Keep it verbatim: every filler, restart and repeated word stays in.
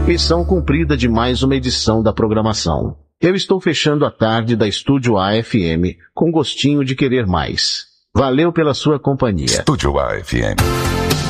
Missão cumprida de mais uma edição da programação. Eu estou fechando a tarde da Estúdio A F M com gostinho de querer mais. Valeu pela sua companhia. Estúdio A F M.